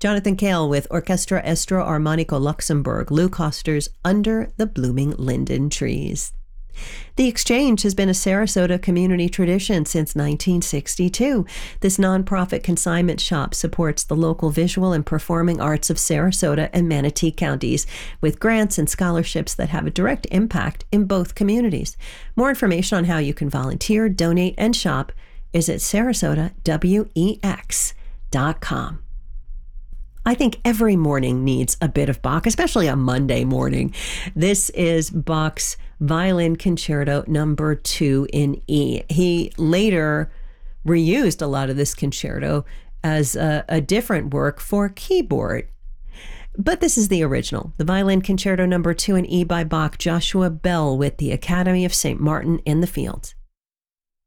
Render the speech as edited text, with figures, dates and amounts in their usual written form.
Jonathan Cale with Orchestra Estro Armonico Luxembourg, Lou Koster's Under the Blooming Linden Trees. The Exchange has been a Sarasota community tradition since 1962. This nonprofit consignment shop supports the local visual and performing arts of Sarasota and Manatee counties with grants and scholarships that have a direct impact in both communities. More information on how you can volunteer, donate, and shop is at sarasotawex.com. I think every morning needs a bit of Bach, especially a Monday morning. This is Bach's Violin Concerto number 2 in E. He later reused a lot of this concerto as a different work for keyboard. But this is the original, the Violin Concerto number 2 in E by Bach, Joshua Bell with the Academy of St. Martin in the Fields.